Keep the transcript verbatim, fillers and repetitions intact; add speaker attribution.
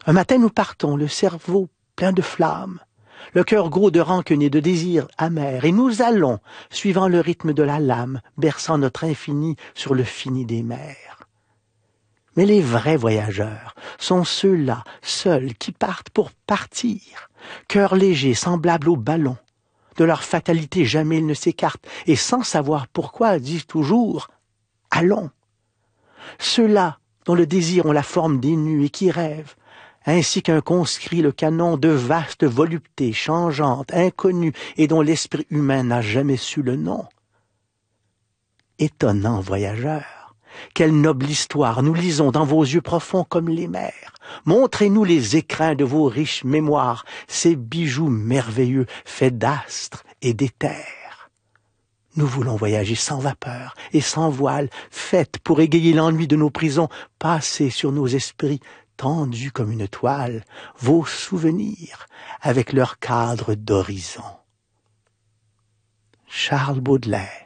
Speaker 1: Un matin nous partons, le cerveau plein de flammes, le cœur gros de rancune et de désirs amers, et nous allons, suivant le rythme de la lame, berçant notre infini sur le fini des mers. Mais les vrais voyageurs sont ceux-là, seuls, qui partent pour partir, cœur léger, semblable au ballon. De leur fatalité jamais ils ne s'écartent, et sans savoir pourquoi disent toujours « allons ». Ceux-là dont le désir ont la forme des nus et qui rêvent, ainsi qu'un conscrit le canon de vastes voluptés changeantes, inconnues, et dont l'esprit humain n'a jamais su le nom. Étonnants voyageurs, quelle noble histoire nous lisons dans vos yeux profonds comme les mers. Montrez-nous les écrins de vos riches mémoires, ces bijoux merveilleux faits d'astres et d'éther. Nous voulons voyager sans vapeur et sans voile, faites pour égayer l'ennui de nos prisons, passer sur nos esprits, tendus comme une toile, vos souvenirs avec leur cadre d'horizon. Charles Baudelaire.